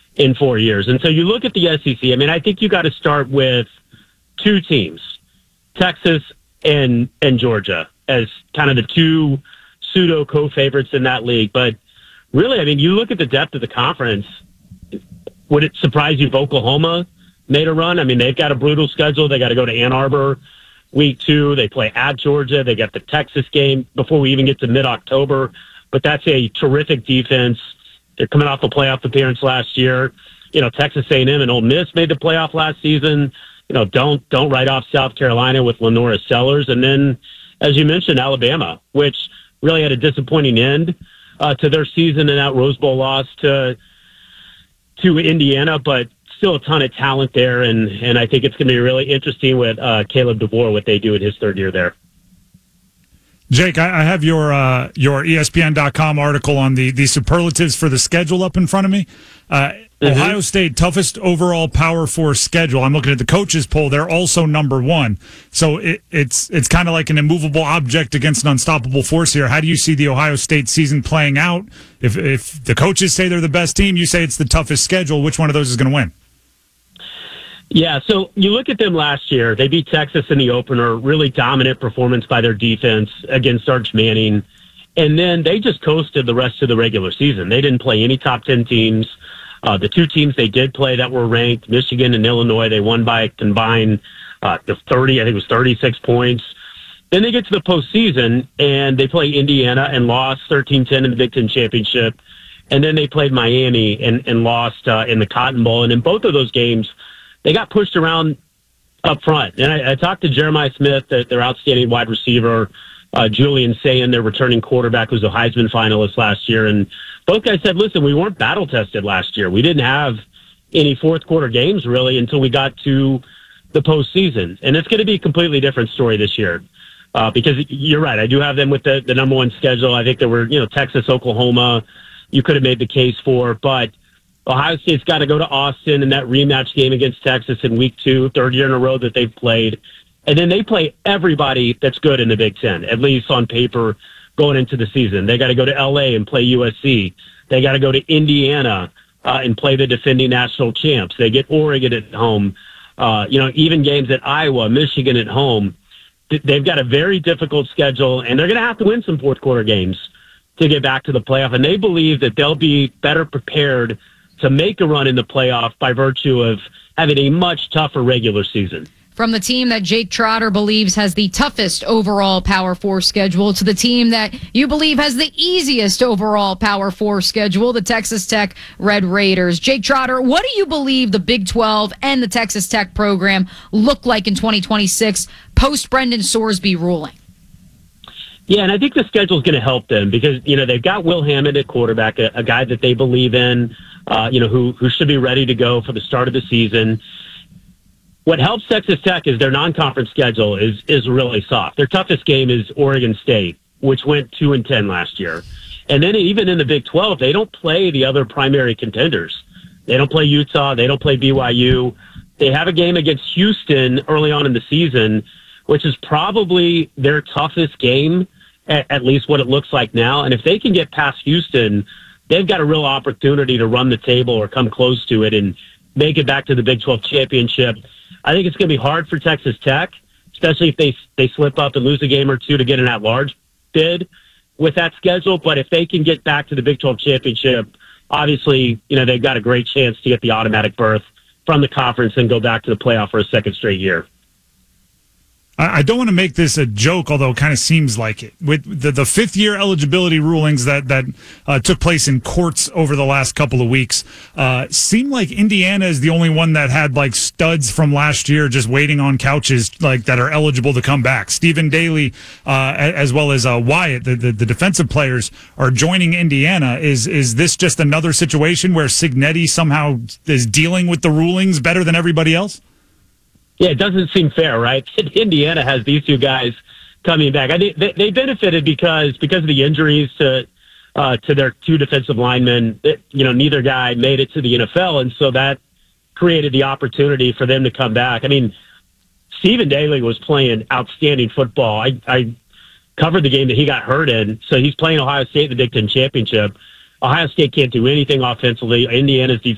in 4 years. And so you look at the SEC. I mean, I think you got to start with two teams, Texas and Georgia, as kind of the two pseudo co-favorites in that league. But really, I mean, you look at the depth of the conference. Would it surprise you if Oklahoma made a run? I mean, they've got a brutal schedule. They got to go to Ann Arbor week 2. They play at Georgia. They got the Texas game before we even get to mid-October. But that's a terrific defense. They're coming off a playoff appearance last year. You know, Texas A&M and Ole Miss made the playoff last season. You know, don't write off South Carolina with Lenora Sellers. And then, as you mentioned, Alabama, which really had a disappointing end to their season in that Rose Bowl loss to Indiana, but still a ton of talent there. And I think it's going to be really interesting with Caleb DeBoer, what they do in his third year there. Jake, I have your ESPN.com article on the superlatives for the schedule up in front of me. Ohio State, toughest overall Power 4 schedule. I'm looking at the coaches poll. They're also number 1. So it's kind of like an immovable object against an unstoppable force here. How do you see the Ohio State season playing out? If the coaches say they're the best team, you say it's the toughest schedule. Which one of those is going to win? Yeah, so you look at them last year. They beat Texas in the opener, really dominant performance by their defense against Arch Manning. And then they just coasted the rest of the regular season. They didn't play any top 10 teams. The two teams they did play that were ranked, Michigan and Illinois, they won by combined 36 points. Then they get to the postseason, and they play Indiana and lost 13-10 in the Big Ten Championship. And then they played Miami and lost in the Cotton Bowl. And in both of those games, they got pushed around up front. And I talked to Jeremiah Smith, their outstanding wide receiver, Julian Sayin, their returning quarterback, who's a Heisman finalist last year. And both guys said, listen, we weren't battle-tested last year. We didn't have any fourth-quarter games, really, until we got to the postseason. And it's going to be a completely different story this year because you're right. I do have them with the number 1 schedule. I think there were, Texas, Oklahoma, you could have made the case for. But Ohio State's got to go to Austin in that rematch game against Texas in week 2, third year in a row that they've played. And then they play everybody that's good in the Big Ten, at least on paper, going into the season. They got to go to L.A. and play USC. They got to go to Indiana and play the defending national champs. They get Oregon at home. Even games at Iowa, Michigan at home. They've got a very difficult schedule, and they're going to have to win some fourth-quarter games to get back to the playoff. And they believe that they'll be better prepared to make a run in the playoff by virtue of having a much tougher regular season. From the team that Jake Trotter believes has the toughest overall Power 4 schedule to the team that you believe has the easiest overall Power 4 schedule, the Texas Tech Red Raiders. Jake Trotter, what do you believe the Big 12 and the Texas Tech program look like in 2026 post Brendan Sorsby ruling? Yeah, and I think the schedule is going to help them because, they've got Will Hammond at quarterback, a guy that they believe in, who should be ready to go for the start of the season. What helps Texas Tech is their non-conference schedule is really soft. Their toughest game is Oregon State, which went 2-10 last year. And then even in the Big 12, they don't play the other primary contenders. They don't play Utah. They don't play BYU. They have a game against Houston early on in the season, which is probably their toughest game, at least what it looks like now. And if they can get past Houston, they've got a real opportunity to run the table or come close to it and make it back to the Big 12 championship. I think it's going to be hard for Texas Tech, especially if they slip up and lose a game or two to get an at-large bid with that schedule. But if they can get back to the Big 12 championship, obviously, they've got a great chance to get the automatic berth from the conference and go back to the playoff for a second straight year. I don't want to make this a joke, although it kind of seems like it. With the fifth-year eligibility rulings that took place in courts over the last couple of weeks, seemed like Indiana is the only one that had like studs from last year just waiting on couches like that are eligible to come back. Stephen Daly, as well as Wyatt, the defensive players, are joining Indiana. Is this just another situation where Cignetti somehow is dealing with the rulings better than everybody else? Yeah, it doesn't seem fair, right? Indiana has these two guys coming back. I think they benefited because of the injuries to their two defensive linemen. Neither guy made it to the NFL, and so that created the opportunity for them to come back. I mean, Stephen Daly was playing outstanding football. I covered the game that he got hurt in, so he's playing Ohio State in the Big Ten Championship. Ohio State can't do anything offensively. Indiana's